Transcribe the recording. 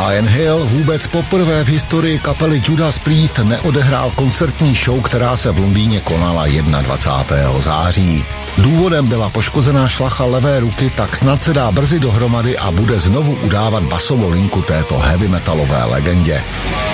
Ian Hill vůbec poprvé v historii kapely Judas Priest neodehrál koncertní show, která se v Londýně konala 21. září. Důvodem byla poškozená šlacha levé ruky, tak snad se dá brzy dohromady a bude znovu udávat basovou linku této heavy metalové legendě.